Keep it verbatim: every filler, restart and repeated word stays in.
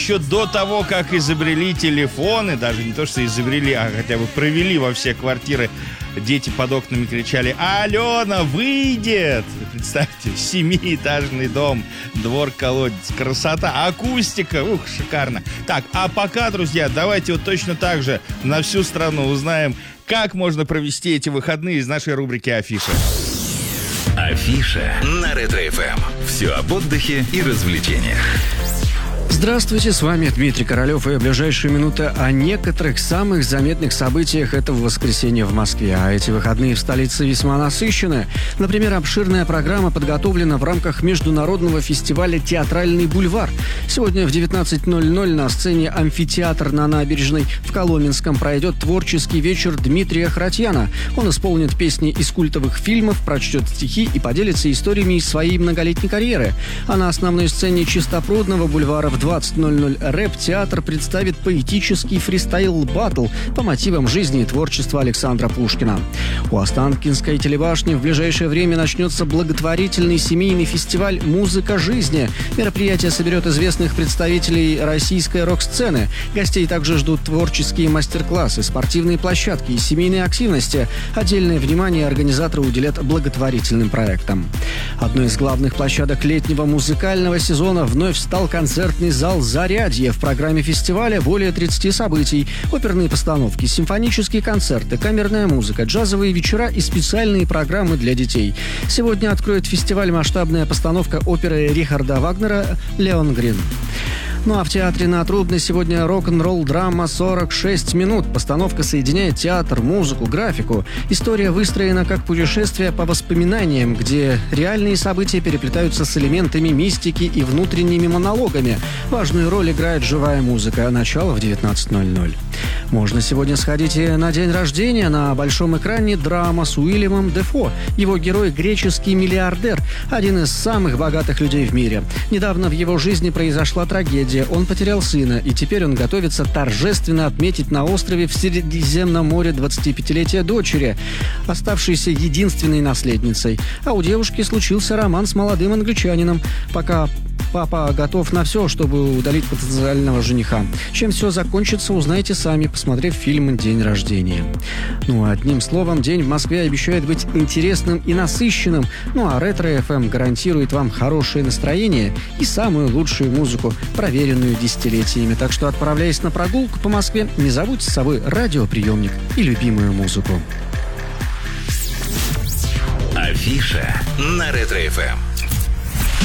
Еще до того, как изобрели телефоны, даже не то, что изобрели, а хотя бы провели во все квартиры, дети под окнами кричали: «Алена, выйдет!» Представьте, семиэтажный дом, двор-колодец, красота, акустика, ух, шикарно. Так, а пока, друзья, давайте вот точно так же на всю страну узнаем, как можно провести эти выходные из нашей рубрики «Афиша». Афиша на Ретро-эф эм. Все об отдыхе и развлечениях. Здравствуйте, с вами Дмитрий Королев, и ближайшие минуты о некоторых самых заметных событиях этого воскресенья в Москве. А эти выходные в столице весьма насыщены. Например, обширная программа подготовлена в рамках международного фестиваля «Театральный бульвар». Сегодня в девятнадцать ноль ноль на сцене «Амфитеатр» на набережной в Коломенском пройдет творческий вечер Дмитрия Хратьяна. Он исполнит песни из культовых фильмов, прочтет стихи и поделится историями из своей многолетней карьеры. А на основной сцене Чистопрудного бульвара в двадцать ноль ноль рэп-театр представит поэтический фристайл-баттл по мотивам жизни и творчества Александра Пушкина. У Останкинской телебашни в ближайшее время начнется благотворительный семейный фестиваль «Музыка жизни». Мероприятие соберет известных представителей российской рок-сцены. Гостей также ждут творческие мастер-классы, спортивные площадки и семейные активности. Отдельное внимание организаторы уделят благотворительным проектам. Одной из главных площадок летнего музыкального сезона вновь стал концертный зал «Зарядье». В программе фестиваля более тридцати событий, оперные постановки, симфонические концерты, камерная музыка, джазовые вечера и специальные программы для детей. Сегодня откроет фестиваль масштабная постановка оперы Рихарда Вагнера «Леонгрин». Ну а в театре на Трубной сегодня рок-н-ролл драма сорок шесть минут. Постановка соединяет театр, музыку, графику. История выстроена как путешествие по воспоминаниям, где реальные события переплетаются с элементами мистики и внутренними монологами. Важную роль играет живая музыка. Начало в девятнадцать ноль ноль. Можно сегодня сходить и на день рождения. На большом экране драма с Уильямом Дефо. Его герой – греческий миллиардер, один из самых богатых людей в мире. Недавно в его жизни произошла трагедия. Он потерял сына, и теперь он готовится торжественно отметить на острове в Средиземном море двадцатипятилетие дочери, оставшейся единственной наследницей. А у девушки случился роман с молодым англичанином. Пока папа готов на все, чтобы удалить потенциального жениха. Чем все закончится, узнаете сами, посмотрев фильм «День рождения». Ну, одним словом, день в Москве обещает быть интересным и насыщенным. Ну, а Ретро-эф эм гарантирует вам хорошее настроение и самую лучшую музыку, проверенную десятилетиями. Так что, отправляясь на прогулку по Москве, не забудьте с собой радиоприемник и любимую музыку. Афиша на Ретро-эф эм.